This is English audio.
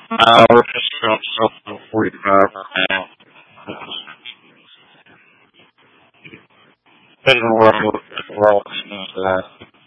We're just about something 45 right now. Depending on where I'm looking at the world,